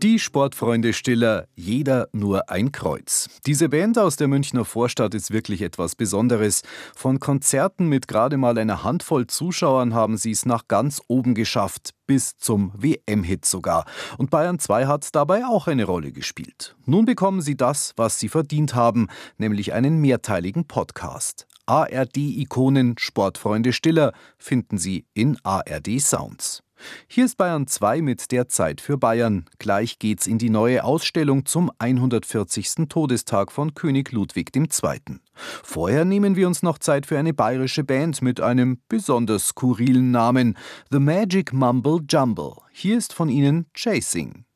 Die Sportfreunde Stiller, jeder nur ein Kreuz. Diese Band aus der Münchner Vorstadt ist wirklich etwas Besonderes. Von Konzerten mit gerade mal einer Handvoll Zuschauern haben sie es nach ganz oben geschafft, bis zum WM-Hit sogar. Und Bayern 2 hat dabei auch eine Rolle gespielt. Nun bekommen sie das, was sie verdient haben, nämlich einen mehrteiligen Podcast. ARD-Ikonen Sportfreunde Stiller finden Sie in ARD Sounds. Hier ist Bayern 2 mit der Zeit für Bayern. Gleich geht's in die neue Ausstellung zum 140. Todestag von König Ludwig II. Vorher nehmen wir uns noch Zeit für eine bayerische Band mit einem besonders skurrilen Namen: The Magic Mumble Jumble. Hier ist von ihnen Chasing.